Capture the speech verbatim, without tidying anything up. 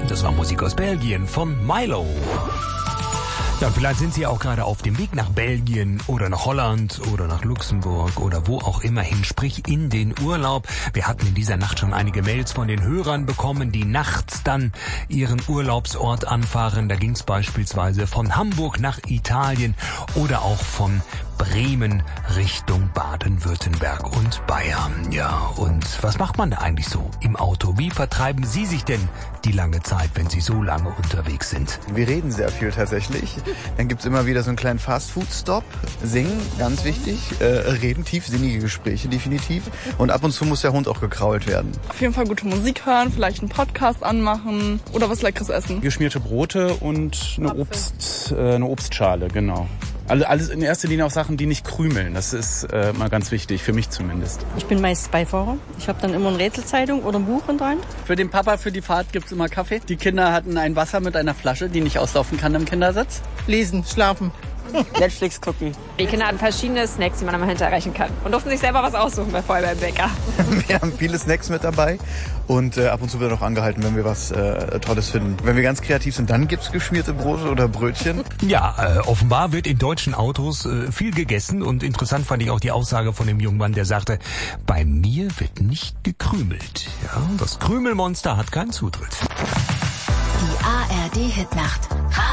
Das war Musik aus Belgien von Milo. Ja, vielleicht sind Sie auch gerade auf dem Weg nach Belgien oder nach Holland oder nach Luxemburg oder wo auch immer hin, sprich in den Urlaub. Wir hatten in dieser Nacht schon einige Mails von den Hörern bekommen, die nachts dann ihren Urlaubsort anfahren. Da ging es beispielsweise von Hamburg nach Italien oder auch von Bremen Richtung Baden-Württemberg und Bayern. Ja, und was macht man da eigentlich so im Auto? Wie vertreiben Sie sich denn die lange Zeit, wenn Sie so lange unterwegs sind? Wir reden sehr viel tatsächlich. Dann gibt's immer wieder so einen kleinen Fast-Food-Stop. Singen, ganz wichtig. Äh, reden, tiefsinnige Gespräche definitiv. Und ab und zu muss der Hund auch gekrault werden. Auf jeden Fall gute Musik hören, vielleicht einen Podcast anmachen oder was Leckeres essen. Geschmierte Brote und eine, Obst, äh, eine Obstschale, genau. Alles in erster Linie auch Sachen, die nicht krümeln. Das ist äh, mal ganz wichtig, für mich zumindest. Ich bin meist Beifahrer. Ich habe dann immer eine Rätselzeitung oder ein Buch in der Hand. Für den Papa, für die Fahrt gibt's immer Kaffee. Die Kinder hatten ein Wasser mit einer Flasche, die nicht auslaufen kann im Kindersitz. Lesen, schlafen. Netflix gucken. Die Kinder hatten verschiedene Snacks, die man einmal hinterreichen kann. Und durften sich selber was aussuchen bei vorher beim Bäcker. Wir haben viele Snacks mit dabei und äh, ab und zu wird auch angehalten, wenn wir was äh, Tolles finden. Wenn wir ganz kreativ sind, dann gibt's geschmierte Brote oder Brötchen. Ja, äh, offenbar wird in deutschen Autos äh, viel gegessen und interessant fand ich auch die Aussage von dem jungen Mann, der sagte, bei mir wird nicht gekrümelt. Ja, das Krümelmonster hat keinen Zutritt. Die A R D-Hitnacht.